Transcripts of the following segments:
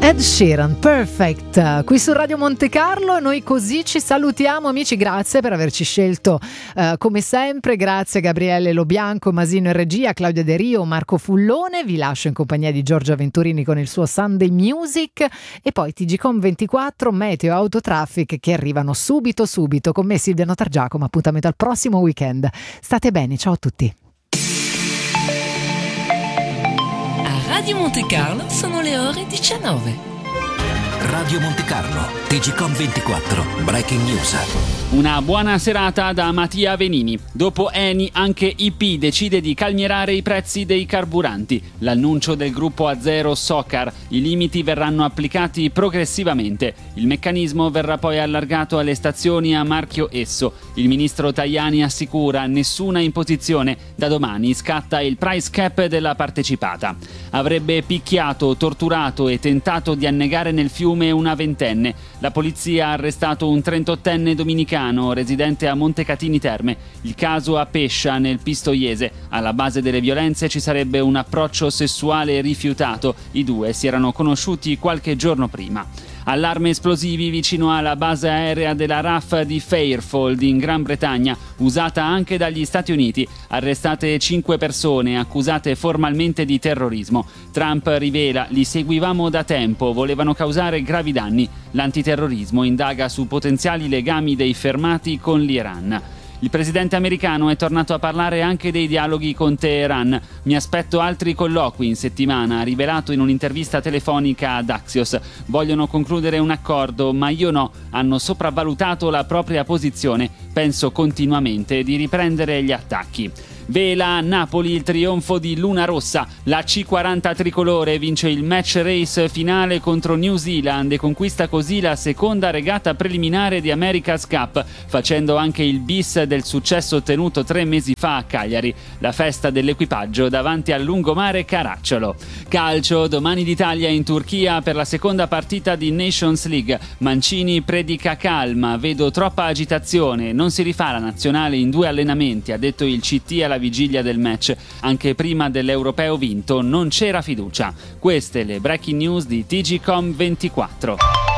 Ed Sheeran, Perfect, qui su Radio Monte Carlo. Noi così ci salutiamo, amici. Grazie per averci scelto come sempre. Grazie a Gabriele Lobianco, Masino in regia, Claudia De Rio, Marco Fullone. Vi lascio in compagnia di Giorgio Venturini con il suo Sunday Music e poi TGcom24, Meteo, Autotraffic che arrivano subito con me, Silvia Notargiacomo. Appuntamento al prossimo weekend. State bene, ciao a tutti. Radio Monte Carlo sono le ore 19. Radio Monte Carlo, TGcom24, Breaking News. Una buona serata da Mattia Venini. Dopo Eni, anche IP decide di calmierare i prezzi dei carburanti. L'annuncio del gruppo Azero Socar. I limiti verranno applicati progressivamente. Il meccanismo verrà poi allargato alle stazioni a marchio Esso. Il ministro Tajani assicura nessuna imposizione. Da domani scatta il price cap della partecipata. Avrebbe picchiato, torturato e tentato di annegare nel fiume una ventenne. La polizia ha arrestato un 38enne dominicano residente a Montecatini Terme. Il caso a Pescia, nel Pistoiese. Alla base delle violenze ci sarebbe un approccio sessuale rifiutato. I due si erano conosciuti qualche giorno prima. Allarme esplosivi vicino alla base aerea della RAF di Fairfield in Gran Bretagna, usata anche dagli Stati Uniti. Arrestate 5 persone accusate formalmente di terrorismo. Trump rivela: li seguivamo da tempo, volevano causare gravi danni. L'antiterrorismo indaga su potenziali legami dei fermati con l'Iran. Il presidente americano è tornato a parlare anche dei dialoghi con Teheran. Mi aspetto altri colloqui in settimana, ha rivelato in un'intervista telefonica ad Axios. Vogliono concludere un accordo, ma io no. Hanno sopravvalutato la propria posizione. Penso continuamente di riprendere gli attacchi. Vela a Napoli il trionfo di Luna Rossa. La C40 tricolore vince il match race finale contro New Zealand e conquista così la seconda regata preliminare di America's Cup, facendo anche il bis del successo ottenuto 3 mesi fa a Cagliari, la festa dell'equipaggio davanti al lungomare Caracciolo. Calcio, domani d'Italia in Turchia per la seconda partita di Nations League. Mancini predica calma, vedo troppa agitazione, non si rifà la nazionale in 2 allenamenti, ha detto il CT alla vigilia del match. Anche prima dell'europeo vinto non c'era fiducia. Queste le breaking news di TGcom24.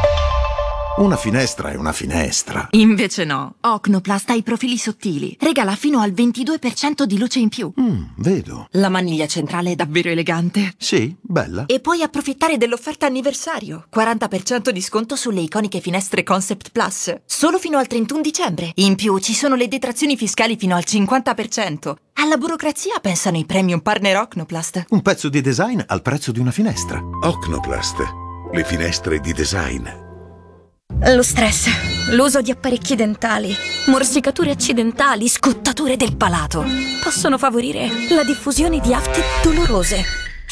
Una finestra è una finestra. Invece no. Ocnoplast ha i profili sottili. Regala fino al 22% di luce in più. Vedo. La maniglia centrale è davvero elegante. Sì, bella. E puoi approfittare dell'offerta anniversario. 40% di sconto sulle iconiche finestre Concept Plus. Solo fino al 31 dicembre. In più ci sono le detrazioni fiscali fino al 50%. Alla burocrazia pensano i premium partner Ocnoplast. Un pezzo di design al prezzo di una finestra. Ocnoplast. Le finestre di design. Lo stress, l'uso di apparecchi dentali, morsicature accidentali, scottature del palato possono favorire la diffusione di afte dolorose.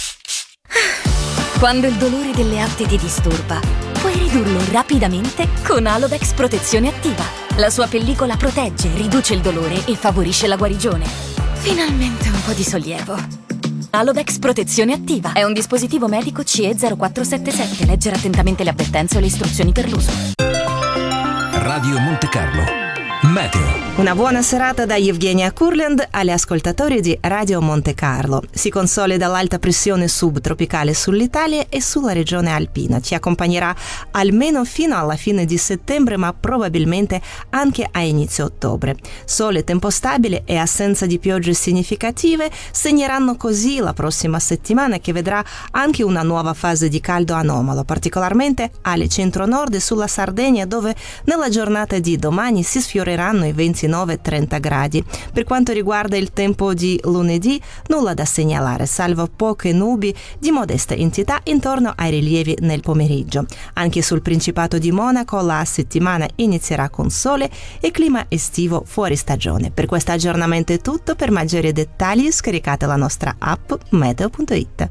Quando il dolore delle afte ti disturba, puoi ridurlo rapidamente con Alodex Protezione Attiva. La sua pellicola protegge, riduce il dolore e favorisce la guarigione. Finalmente un po' di sollievo. Alodex Protezione Attiva è un dispositivo medico CE 0477. Leggere attentamente le avvertenze o le istruzioni per l'uso. Radio Monte Carlo, Meteo. Una buona serata da Evgenia Kurland agli ascoltatori di Radio Monte Carlo. Si consolida l'alta pressione subtropicale sull'Italia e sulla regione alpina. Ci accompagnerà almeno fino alla fine di settembre, ma probabilmente anche a inizio ottobre. Sole, tempo stabile e assenza di piogge significative segneranno così la prossima settimana, che vedrà anche una nuova fase di caldo anomalo, particolarmente alle centro-nord e sulla Sardegna, dove nella giornata di domani si sfioreranno i 29-30 gradi. Per quanto riguarda il tempo di lunedì, nulla da segnalare, salvo poche nubi di modesta entità intorno ai rilievi nel pomeriggio. Anche sul Principato di Monaco la settimana inizierà con sole e clima estivo fuori stagione. Per questo aggiornamento è tutto. Per maggiori dettagli scaricate la nostra app meteo.it.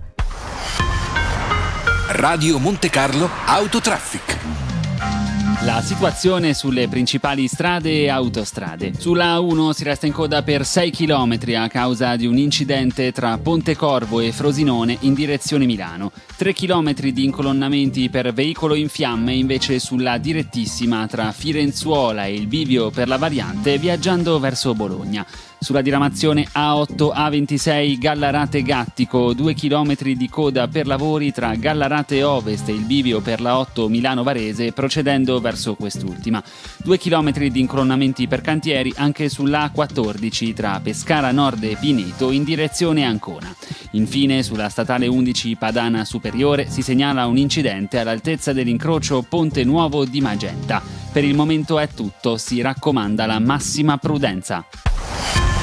Radio Monte Carlo Autotraffic. La situazione sulle principali strade e autostrade. Sulla A1 si resta in coda per 6 km a causa di un incidente tra Pontecorvo e Frosinone in direzione Milano. 3 km di incolonnamenti per veicolo in fiamme invece sulla direttissima tra Firenzuola e il bivio per la variante viaggiando verso Bologna. Sulla diramazione A8 A26 Gallarate Gattico, 2 km di coda per lavori tra Gallarate Ovest e il bivio per la 8 Milano Varese, procedendo verso quest'ultima. 2 km di incronamenti per cantieri anche sulla A14 tra Pescara Nord e Pineto in direzione Ancona. Infine sulla statale 11 Padana Superiore si segnala un incidente all'altezza dell'incrocio Ponte Nuovo di Magenta. Per il momento è tutto, si raccomanda la massima prudenza.